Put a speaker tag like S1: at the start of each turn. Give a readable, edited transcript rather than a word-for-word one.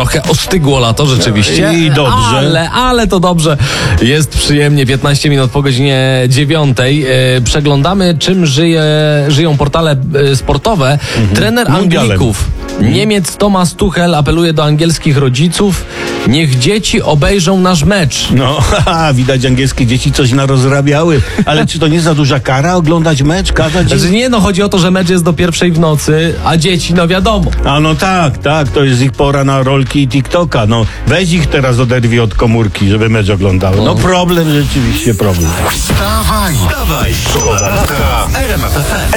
S1: trochę ostygło lato rzeczywiście.
S2: I dobrze.
S1: Ale to dobrze. Jest przyjemnie. 15 minut po godzinie 9. Przeglądamy, czym żyją portale sportowe. Trener
S2: Mundialem.
S1: Anglików, Niemiec Thomas Tuchel apeluje do angielskich rodziców: niech dzieci obejrzą nasz mecz.
S2: No, widać, angielskie dzieci coś narozrabiały. Ale czy to nie za duża kara oglądać mecz? Kazać im?
S1: Znaczy nie, no chodzi o to, że mecz jest do 1:00 w nocy, a dzieci, no wiadomo.
S2: A no tak, to jest ich pora na rolki i TikToka. No, weź ich teraz oderwij od komórki, żeby mecz oglądały. No problem, rzeczywiście problem.
S3: Wstawaj! Szkoda w RMF FM.